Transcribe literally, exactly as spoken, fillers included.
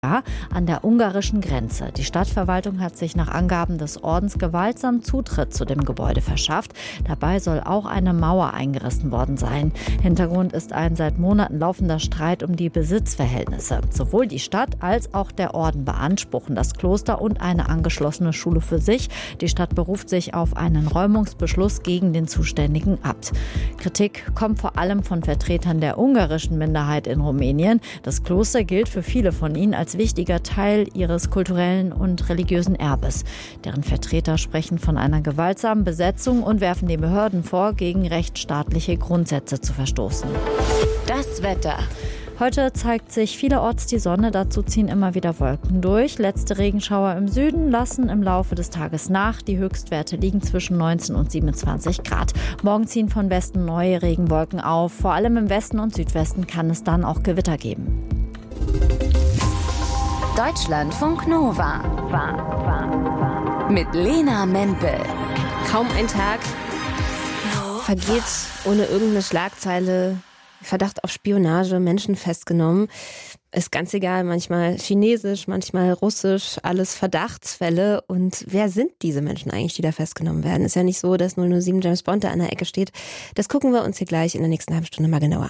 an der ungarischen Grenze. Die Stadtverwaltung hat sich nach Angaben des Ordens gewaltsam Zutritt zu dem Gebäude verschafft. Dabei soll auch eine Mauer eingerissen worden sein. Hintergrund ist ein seit Monaten laufender Streit um die Besitzverhältnisse. Sowohl die Stadt als auch der Orden beanspruchen das Kloster und eine angeschlossene Schule für sich. Die Stadt beruft sich auf einen Räumungsbeschluss gegen den zuständigen Abt. Kritik kommt vor allem von Vertretern der ungarischen Minderheit in Rumänien. Das Kloster gilt für viele von ihnen als wichtiger Teil ihres kulturellen und religiösen Erbes. Deren Vertreter sprechen von einer gewaltsamen Besetzung und werfen den Behörden vor, gegen rechtsstaatliche Grundsätze zu verstoßen. Das Wetter. Heute zeigt sich vielerorts die Sonne, dazu ziehen immer wieder Wolken durch. Letzte Regenschauer im Süden lassen im Laufe des Tages nach. Die Höchstwerte liegen zwischen neunzehn und siebenundzwanzig Grad. Morgen ziehen von Westen neue Regenwolken auf. Vor allem im Westen und Südwesten kann es dann auch Gewitter geben. Deutschlandfunk Nova. Mit Lena Mempel. Kaum ein Tag vergeht ohne irgendeine Schlagzeile. Verdacht auf Spionage, Menschen festgenommen. Ist ganz egal, manchmal chinesisch, manchmal russisch, alles Verdachtsfälle. Und wer sind diese Menschen eigentlich, die da festgenommen werden? Ist ja nicht so, dass null null sieben James Bond da an der Ecke steht. Das gucken wir uns hier gleich in der nächsten halben Stunde mal genauer an.